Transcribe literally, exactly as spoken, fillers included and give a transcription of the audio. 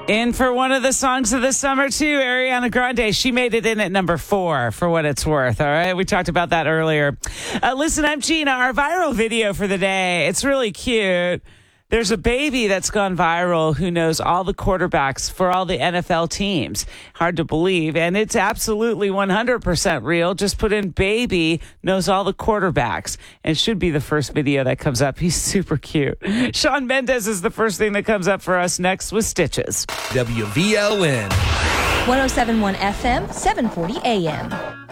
In for one of the songs of the summer, too, Ariana Grande. She made it in at number four, for what it's worth, all right? We talked about that earlier. Uh, listen, I'm Gina. Our viral video for the day, it's really cute. There's a baby that's gone viral who knows all the quarterbacks for all the N F L teams. Hard to believe. And it's absolutely one hundred percent real. Just put in baby knows all the quarterbacks. And it should be the first video that comes up. He's super cute. Shawn Mendes is the first thing that comes up for us next with Stitches. W V L N. one oh seven point one F M, seven forty A M.